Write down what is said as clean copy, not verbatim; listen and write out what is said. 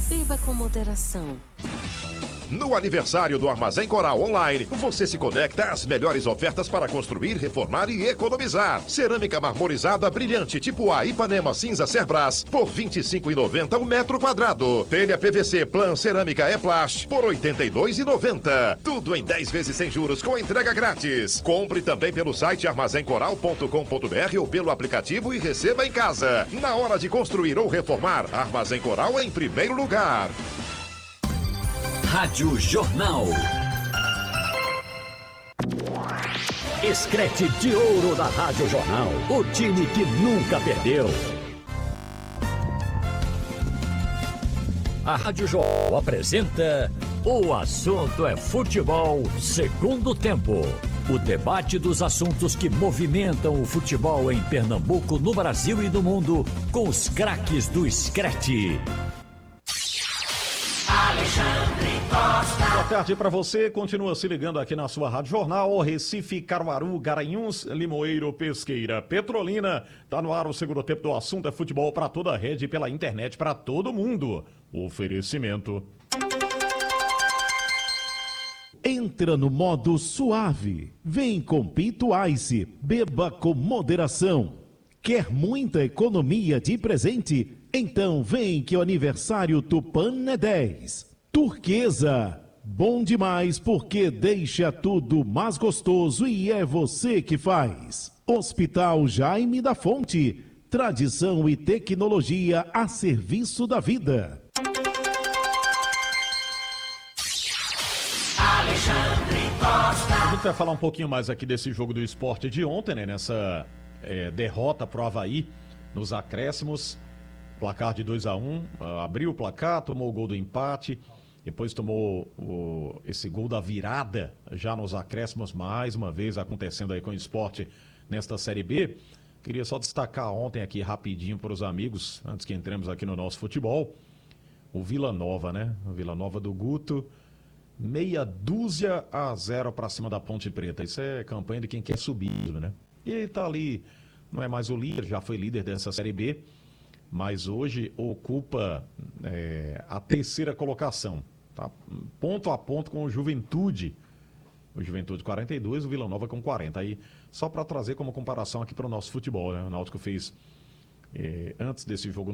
Beba com moderação. No aniversário do Armazém Coral Online, você se conecta às melhores ofertas para construir, reformar e economizar. Cerâmica marmorizada brilhante tipo A Ipanema cinza Cerbras por R$ 25,90 o metro quadrado. Telha PVC Plan Cerâmica E-Plast por R$ 82,90. Tudo em 10 vezes sem juros com entrega grátis. Compre também pelo site armazencoral.com.br ou pelo aplicativo e receba em casa. Na hora de construir ou reformar, Armazém Coral em primeiro lugar. Rádio Jornal. Escrete de ouro da Rádio Jornal. O time que nunca perdeu. A Rádio Jornal apresenta O Assunto é Futebol, segundo tempo. O debate dos assuntos que movimentam o futebol em Pernambuco, no Brasil e no mundo, com os craques do Escrete. Boa tarde para você, continua se ligando aqui na sua Rádio Jornal, Recife, Caruaru, Garanhuns, Limoeiro, Pesqueira, Petrolina. Tá no ar o segundo tempo do Assunto é Futebol para toda a rede e pela internet para todo mundo. Oferecimento. Entra no modo suave. Vem com Pinto Ice. Beba com moderação. Quer muita economia de presente? Então vem que o aniversário Tupan é 10. Turquesa. Bom demais porque deixa tudo mais gostoso e é você que faz. Hospital Jaime da Fonte. Tradição e tecnologia a serviço da vida. A gente vai falar um pouquinho mais aqui desse jogo do Sport de ontem, né? Nessa derrota pro Avaí nos acréscimos. Placar de 2-1, abriu o placar, tomou o gol do empate, depois tomou esse gol da virada já nos acréscimos, mais uma vez acontecendo aí com o Sport nesta Série B. Queria só destacar ontem aqui rapidinho para os amigos, antes que entremos aqui no nosso futebol, o Vila Nova, né? O Vila Nova do Guto, 6-0 para cima da Ponte Preta. Isso é campanha de quem quer subir, né? E tá ali, não é mais o líder, já foi líder dessa Série B, mas hoje ocupa a terceira colocação, tá? Ponto a ponto com o Juventude. O Juventude 42, o Vila Nova com 40. Aí, só para trazer como comparação aqui para o nosso futebol, né? O Náutico fez, antes desse jogo